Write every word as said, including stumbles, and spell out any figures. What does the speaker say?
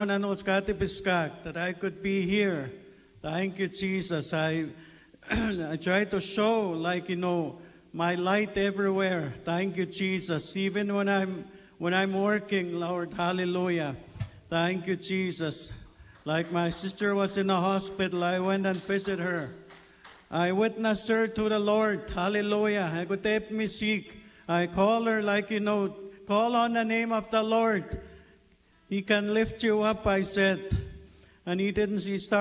Piskak, that I could be here. Thank you, Jesus. I, I try to show, like, you know, my light everywhere. Thank you, Jesus. Even when I'm when I'm working, Lord, hallelujah. Thank you, Jesus. Like my sister was in a hospital, I went and visited her. I witnessed her to the Lord. Hallelujah. I could take me sick. I call her, like, you know, call on the name of the Lord. He can lift you up, I said. And he didn't, he started